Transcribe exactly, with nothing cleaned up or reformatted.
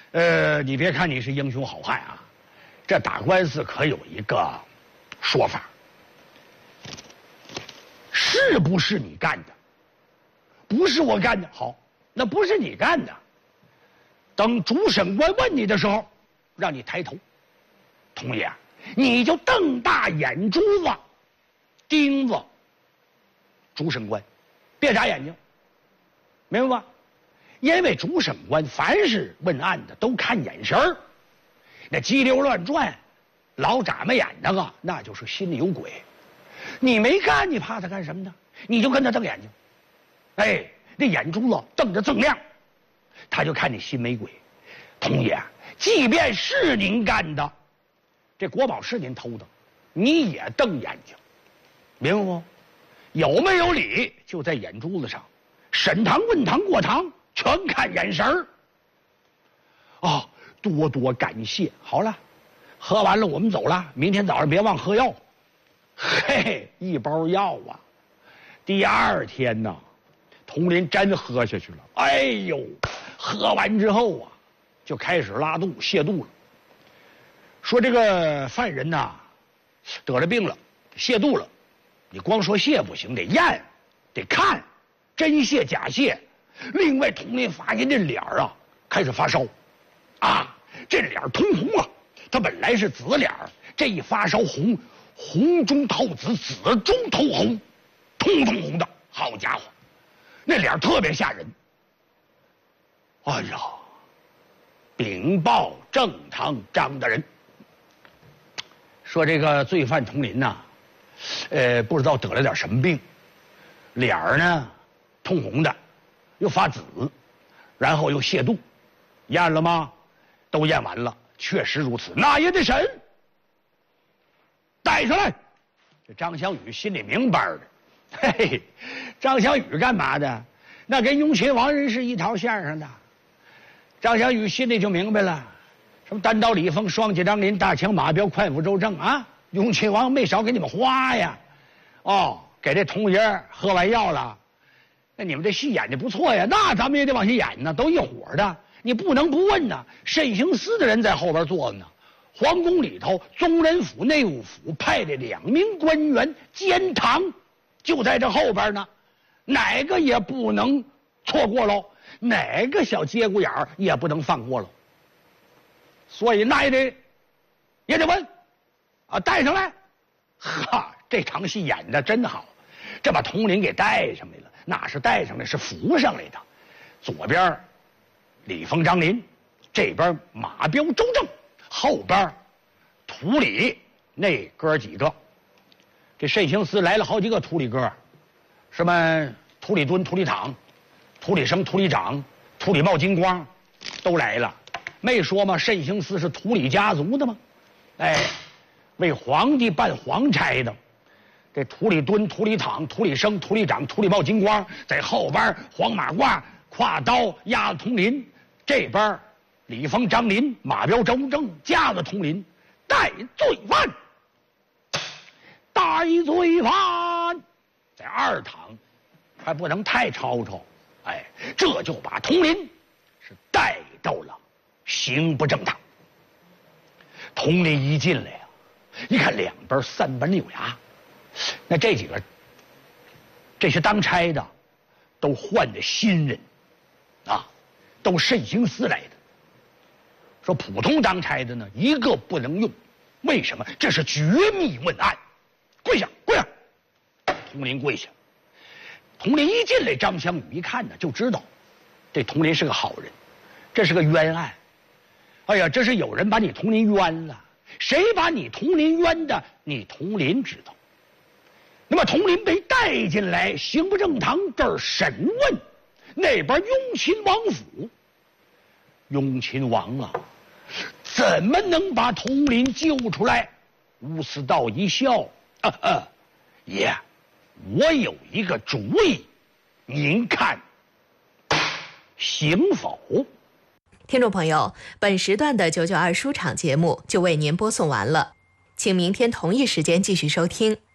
呃，你别看你是英雄好汉啊，这打官司可有一个说法，是不是你干的？不是我干的，好，那不是你干的。等主审官问你的时候，让你抬头，童爷，你就瞪大眼珠子盯着主审官，别眨眼睛，明白吧？因为主审官凡是问案的都看眼神儿，那激溜乱转老眨巴眼那个，那就是心里有鬼。你没干，你怕他干什么呢？你就跟他瞪眼睛，哎，那眼珠子瞪着锃亮，他就看你心没鬼。童爷，即便是您干的，这国宝是您偷的，你也瞪眼睛，明白不？有没有理就在眼珠子上，审堂问堂过堂全看眼神儿。哦，多多感谢。好了，喝完了我们走了，明天早上别忘喝药。嘿，一包药啊！第二天呢，佟林真喝下去了。哎呦，喝完之后啊，就开始拉肚泻肚了。说这个犯人呐，得了病了，泻肚了。你光说泻不行，得验，得看，真泻假泻。另外，佟林发现这脸啊开始发烧，啊，这脸通红啊。他本来是紫脸，这一发烧红，红中透紫，紫中透红，通通红的。好家伙，那脸特别吓人。哎呀，禀报正堂张大人，说这个罪犯佟林呐，呃，不知道得了点什么病，脸儿呢通红的，又发紫，然后又泻肚，验了吗？都验完了，确实如此，那也得审。带上来。这张小雨心里明白的，嘿嘿，张小雨干嘛的？那跟雍亲王人是一条线上的。张小雨心里就明白了，什么单刀李凤、双截张林、大强马彪、快斧周正啊，雍亲王没少给你们花呀。哦，给这童爷喝完药了，那你们这戏演的不错呀，那咱们也得往下演呢，都一伙的，你不能不问呢。慎刑司的人在后边坐呢，皇宫里头宗人府、内务府派的两名官员监堂就在这后边呢，哪个也不能错过喽，哪个小节骨眼儿也不能放过喽。所以那也得也得问啊，带上来。哈，这场戏演的真好，这把佟林给带上来了，哪是带上来，是扶上来的。左边李凤、张林，这边马彪、周正，后边土里那哥几个。这慎刑司来了好几个土里哥，什么土里墩、土里躺、土里生、土里长、土里冒金光，都来了。没说吗？慎刑司是土里家族的吗？哎，为皇帝办皇差的。这土里墩、土里躺、土里生、土里长、土里冒金光，在后边黄马褂挎刀压着佟林，这边李凤、张林、马彪、周正架着佟林，带罪犯，带罪犯，在二堂还不能太吵吵，哎，这就把佟林是带到了刑部正堂。佟林一进来呀、啊，一看两边三板有牙，那这几个这些当差的都换的新人啊，都慎刑司来的。说普通当差的呢，一个不能用，为什么？这是绝密问案。跪下，跪下！佟林跪下。佟林一进来，张湘雨一看呢，就知道这佟林是个好人，这是个冤案。哎呀，这是有人把你佟林冤了，谁把你佟林冤的？你佟林知道。那么佟林被带进来刑部正堂这儿审问，那边雍亲王府，雍亲王啊，怎么能把佟林救出来？吴思道一笑，啊啊，爷，我有一个主意，您看行否？ 听众朋友，本时段的九九二书场节目就为您播送完了，请明天同一时间继续收听。